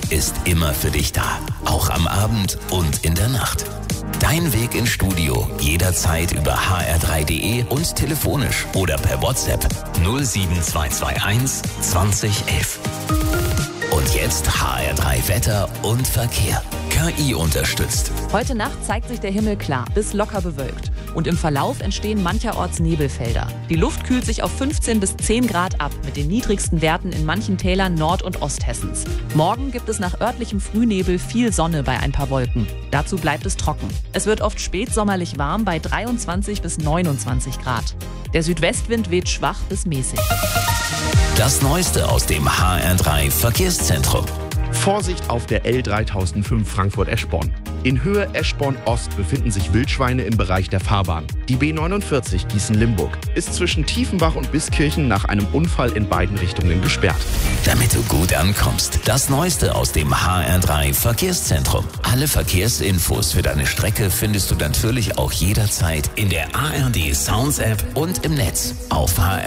ist immer für dich da. Auch am Abend und in der Nacht. Dein Weg ins Studio jederzeit über hr3.de und telefonisch oder per WhatsApp 07221 2011. Und jetzt HR3 Wetter und Verkehr. KI unterstützt. Heute Nacht zeigt sich der Himmel klar bis locker bewölkt. Und im Verlauf entstehen mancherorts Nebelfelder. Die Luft kühlt sich auf 15 bis 10 Grad ab, mit den niedrigsten Werten in manchen Tälern Nord- und Osthessens. Morgen gibt es nach örtlichem Frühnebel viel Sonne bei ein paar Wolken. Dazu bleibt es trocken. Es wird oft spätsommerlich warm bei 23 bis 29 Grad. Der Südwestwind weht schwach bis mäßig. Das Neueste aus dem HR3 Verkehrszentrum. Vorsicht auf der L3005 Frankfurt-Eschborn. In Höhe Eschborn-Ost befinden sich Wildschweine im Bereich der Fahrbahn. Die B49 Gießen-Limburg ist zwischen Tiefenbach und Biskirchen nach einem Unfall in beiden Richtungen gesperrt. Damit du gut ankommst, das Neueste aus dem HR3 Verkehrszentrum. Alle Verkehrsinfos für deine Strecke findest du natürlich auch jederzeit in der ARD Sounds App und im Netz auf hr3.